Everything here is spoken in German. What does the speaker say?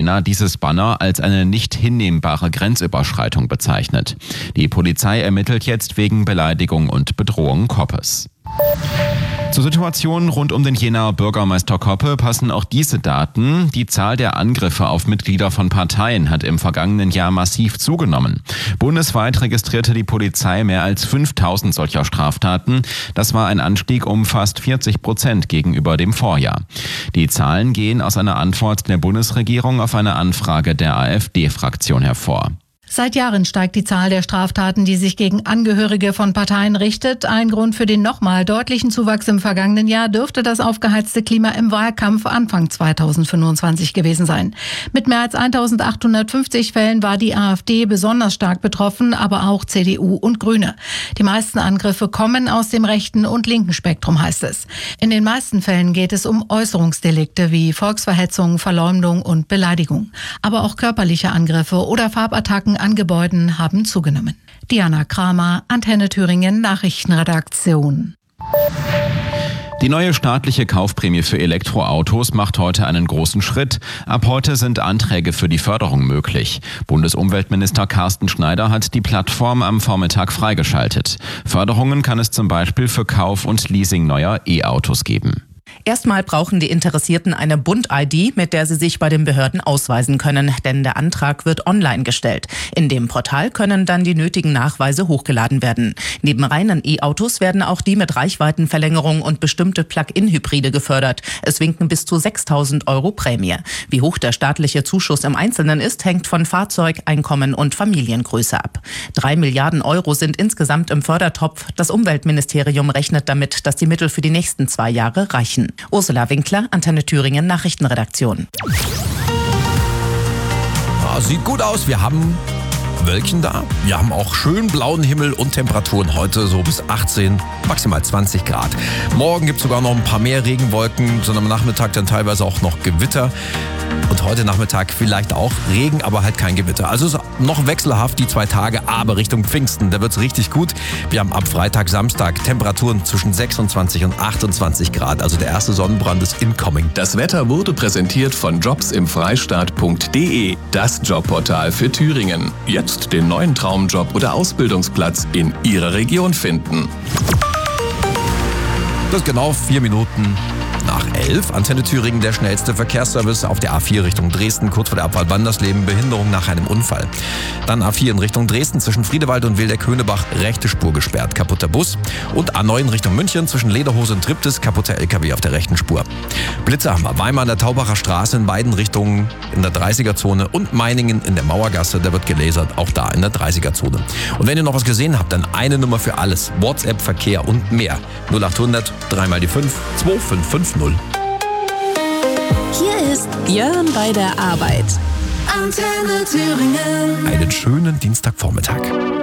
Jena dieses Banner als eine nicht hinnehmbare Grenzüberschreitung bezeichnet. Die Polizei ermittelt jetzt wegen Beleidigung und Bedrohung Koppes. Zur Situation rund um den Jenaer Bürgermeister Koppe passen auch diese Daten. Die Zahl der Angriffe auf Mitglieder von Parteien hat im vergangenen Jahr massiv zugenommen. Bundesweit registrierte die Polizei mehr als 5000 solcher Straftaten. Das war ein Anstieg um fast 40% gegenüber dem Vorjahr. Die Zahlen gehen aus einer Antwort der Bundesregierung auf eine Anfrage der AfD-Fraktion hervor. Seit Jahren steigt die Zahl der Straftaten, die sich gegen Angehörige von Parteien richtet. Ein Grund für den nochmal deutlichen Zuwachs im vergangenen Jahr dürfte das aufgeheizte Klima im Wahlkampf Anfang 2025 gewesen sein. Mit mehr als 1850 Fällen war die AfD besonders stark betroffen, aber auch CDU und Grüne. Die meisten Angriffe kommen aus dem rechten und linken Spektrum, heißt es. In den meisten Fällen geht es um Äußerungsdelikte wie Volksverhetzung, Verleumdung und Beleidigung. Aber auch körperliche Angriffe oder Farbattacken an Gebäuden haben zugenommen. Diana Kramer, Antenne Thüringen Nachrichtenredaktion. Die neue staatliche Kaufprämie für Elektroautos macht heute einen großen Schritt. Ab heute sind Anträge für die Förderung möglich. Bundesumweltminister Carsten Schneider hat die Plattform am Vormittag freigeschaltet. Förderungen kann es zum Beispiel für Kauf und Leasing neuer E-Autos geben. Erstmal brauchen die Interessierten eine Bund-ID, mit der sie sich bei den Behörden ausweisen können, denn der Antrag wird online gestellt. In dem Portal können dann die nötigen Nachweise hochgeladen werden. Neben reinen E-Autos werden auch die mit Reichweitenverlängerung und bestimmte Plug-in-Hybride gefördert. Es winken bis zu 6.000 € Prämie. Wie hoch der staatliche Zuschuss im Einzelnen ist, hängt von Fahrzeug, Einkommen und Familiengröße ab. 3 Milliarden € sind insgesamt im Fördertopf. Das Umweltministerium rechnet damit, dass die Mittel für die nächsten 2 Jahre reichen. Ursula Winkler, Antenne Thüringen Nachrichtenredaktion. Ja, sieht gut aus. Wir haben Wölkchen da. Wir haben auch schön blauen Himmel und Temperaturen heute so bis 18, maximal 20 Grad. Morgen gibt es sogar noch ein paar mehr Regenwolken, sondern am Nachmittag dann teilweise auch noch Gewitter. Und heute Nachmittag vielleicht auch Regen, aber halt kein Gewitter. Also ist noch wechselhaft die 2 Tage, aber Richtung Pfingsten, da wird es richtig gut. Wir haben ab Freitag, Samstag Temperaturen zwischen 26 und 28 Grad. Also der erste Sonnenbrand ist incoming. Das Wetter wurde präsentiert von jobsimfreistaat.de, das Jobportal für Thüringen. Jetzt den neuen Traumjob oder Ausbildungsplatz in Ihrer Region finden. Das ist genau 4 Minuten nach 11. Antenne Thüringen, der schnellste Verkehrsservice auf der A4 Richtung Dresden, kurz vor der Abfahrt Wandersleben, Behinderung nach einem Unfall. Dann A4 in Richtung Dresden zwischen Friedewald und Wildeck-Höhnebach, rechte Spur gesperrt, kaputter Bus. Und A9 in Richtung München zwischen Lederhose und Triptis, kaputter LKW auf der rechten Spur. Blitze haben wir Weimar an der Taubacher Straße in beiden Richtungen in der 30er-Zone und Meiningen in der Mauergasse, da wird gelasert, auch da in der 30er-Zone. Und wenn ihr noch was gesehen habt, dann eine Nummer für alles, WhatsApp, Verkehr und mehr. 0800 3 mal die 5 2550. Hier ist Björn bei der Arbeit. Antenne Thüringen. Einen schönen Dienstagvormittag.